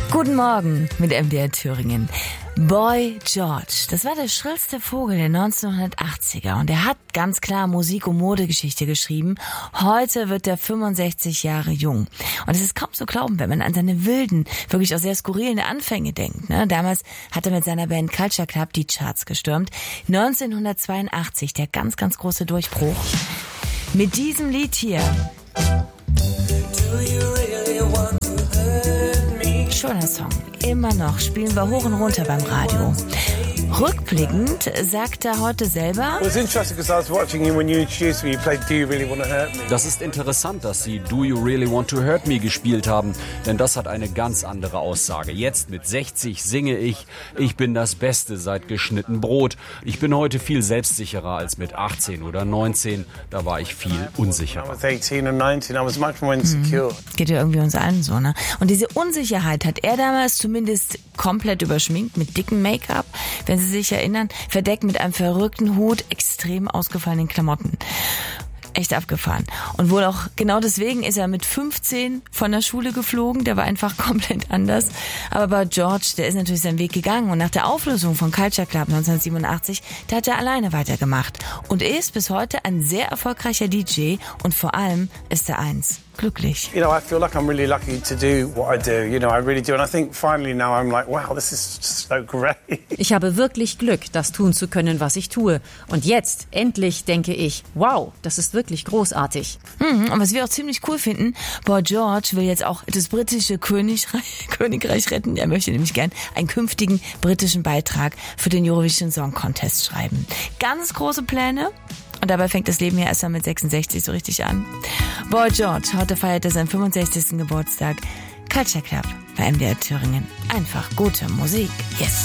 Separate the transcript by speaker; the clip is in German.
Speaker 1: Guten Morgen mit MDR Thüringen. Boy George, das war der schrillste Vogel der 1980er und er hat ganz klar Musik- und Modegeschichte geschrieben. Heute wird er 65 Jahre jung. Und es ist kaum zu glauben, wenn man an seine wilden, wirklich auch sehr skurrilen Anfänge denkt. Damals hat er mit seiner Band Culture Club die Charts gestürmt. 1982 der ganz, ganz große Durchbruch. Mit diesem Lied hier. Schöner Song. Immer noch spielen wir hoch und runter beim Radio. Rückblickend sagt er heute selber:
Speaker 2: Das ist interessant, dass Sie Do You Really Want to Hurt Me gespielt haben, denn das hat eine ganz andere Aussage. Jetzt mit 60 singe ich bin das Beste seit geschnitten Brot. Ich bin heute viel selbstsicherer als mit 18 oder 19, da war ich viel unsicherer.
Speaker 1: Geht ja irgendwie uns allen so, ne? Und diese Unsicherheit hat er damals zumindest komplett überschminkt mit dickem Make-up, wenn Sie sich erinnern, verdeckt mit einem verrückten Hut, extrem ausgefallenen Klamotten. Echt abgefahren. Und wohl auch genau deswegen ist er mit 15 von der Schule geflogen. Der war einfach komplett anders. Aber bei George, der ist natürlich seinen Weg gegangen. Und nach der Auflösung von Culture Club 1987, da hat er alleine weitergemacht. Und ist bis heute ein sehr erfolgreicher DJ. Und vor allem ist er eins: glücklich.
Speaker 3: You know, I feel like I'm really lucky to do what I do. You know, I really do. And I think finally now I'm like, wow, this is just so great.
Speaker 4: Ich habe wirklich Glück, das tun zu können, was ich tue. Und jetzt, endlich, denke ich, wow, das ist wirklich großartig.
Speaker 1: Und was wir auch ziemlich cool finden, Boy George will jetzt auch das britische Königreich retten. Er möchte nämlich gern einen künftigen britischen Beitrag für den Eurovision Song Contest schreiben. Ganz große Pläne. Und dabei fängt das Leben ja erst mal mit 66 so richtig an. Boy George, heute feiert er seinen 65. Geburtstag. Culture Club bei MDR Thüringen. Einfach gute Musik. Yes.